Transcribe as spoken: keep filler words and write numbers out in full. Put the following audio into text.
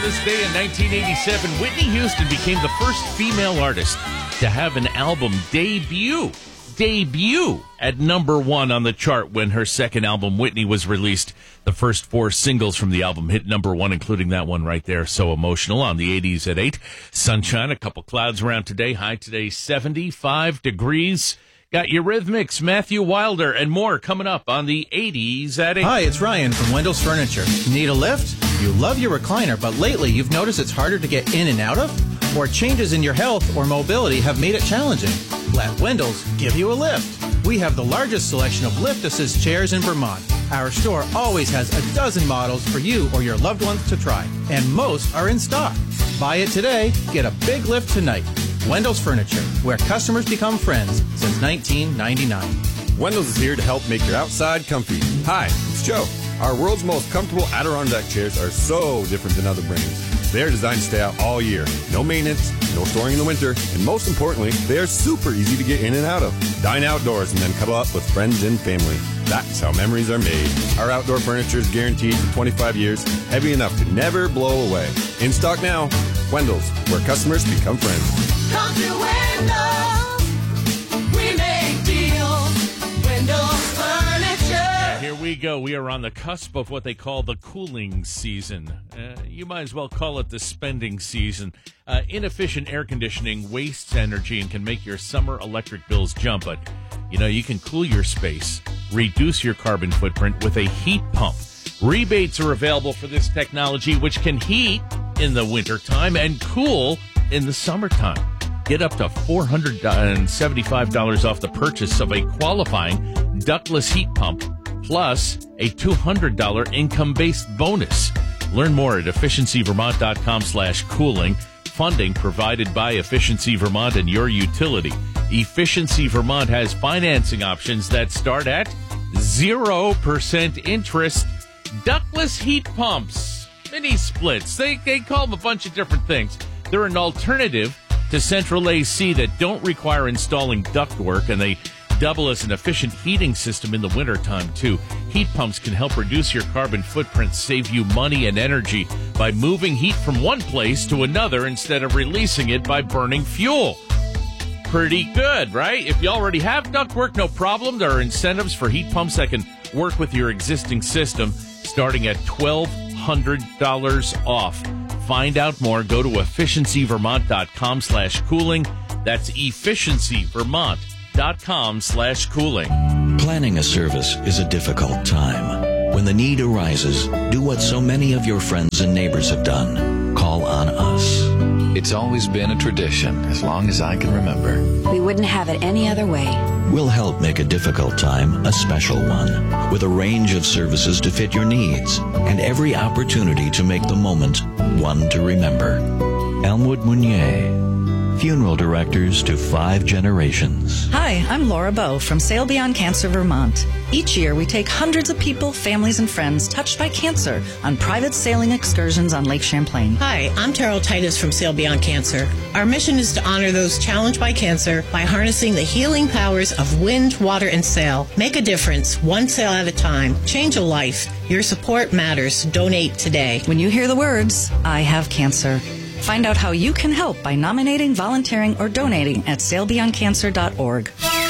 this day in nineteen eighty-seven, Whitney Houston became the first female artist to have an album debut, debut at number one on the chart when her second album, Whitney, was released. The first four singles from the album hit number one, including that one right there, So Emotional, on the eighties at eight. Sunshine, a couple clouds around today. High today, seventy-five degrees. Got Eurythmics, Matthew Wilder, and more coming up on the eighties at eight. Hi, it's Ryan from Wendell's Furniture. Need a lift? You love your recliner, but lately you've noticed it's harder to get in and out of? Or changes in your health or mobility have made it challenging? Let Wendell's give you a lift. We have the largest selection of lift assist chairs in Vermont. Our store always has a dozen models for you or your loved ones to try, and most are in stock. Buy it today, get a big lift tonight. Wendell's Furniture, where customers become friends since nineteen ninety-nine. Wendell's is here to help make your outside comfy. Hi, it's Joe. Our world's most comfortable Adirondack chairs are so different than other brands. They're designed to stay out all year. No maintenance, no storing in the winter, and most importantly, they are super easy to get in and out of. Dine outdoors and then cuddle up with friends and family. That's how memories are made. Our outdoor furniture is guaranteed for twenty-five years, heavy enough to never blow away. In stock now, Wendell's, where customers become friends. Come to Wendell's. We make deals. Wendell's Furniture. Here we go. We are on the cusp of what they call the cooling season. Uh, you might as well call it the spending season. Uh, inefficient air conditioning wastes energy and can make your summer electric bills jump. But, you know, you can cool your space, reduce your carbon footprint with a heat pump. Rebates are available for this technology, which can heat in the wintertime and cool in the summertime. Get up to four hundred seventy-five dollars off the purchase of a qualifying ductless heat pump, plus a two hundred dollars income-based bonus. Learn more at efficiencyvermont.com slash cooling. Funding provided by Efficiency Vermont and your utility. Efficiency Vermont has financing options that start at zero percent interest. Ductless heat pumps, mini splits, they, they call them a bunch of different things. They're an alternative to central A C that don't require installing ductwork, and they double as an efficient heating system in the wintertime, too. Heat pumps can help reduce your carbon footprint, save you money and energy by moving heat from one place to another instead of releasing it by burning fuel. Pretty good, right? If you already have ductwork, no problem. There are incentives for heat pumps that can work with your existing system, starting at twelve hundred dollars off. Find out more. Go to efficiencyvermont.com slash cooling. That's efficiencyvermont.com slash cooling. Planning a service is a difficult time. When the need arises, do what so many of your friends and neighbors have done. Call on us. It's always been a tradition, as long as I can remember. We wouldn't have it any other way. We'll help make a difficult time a special one, with a range of services to fit your needs, and every opportunity to make the moment one to remember. Elmwood Mounier, funeral directors to five generations. Hi, I'm Laura Bowe from Sail Beyond Cancer Vermont. Each year, we take hundreds of people, families, and friends touched by cancer on private sailing excursions on Lake Champlain. Hi, I'm Terrell Titus from Sail Beyond Cancer. Our mission is to honor those challenged by cancer by harnessing the healing powers of wind, water, and sail. Make a difference, one sail at a time. Change a life. Your support matters. Donate today. When you hear the words, I have cancer, find out how you can help by nominating, volunteering, or donating at sail beyond cancer dot org.